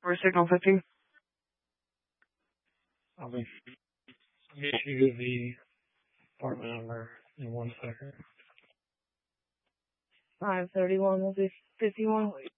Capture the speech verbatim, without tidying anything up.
Where's signal fifteen? I'll be get you the apartment number in one second. five thirty-one will be fifty-one.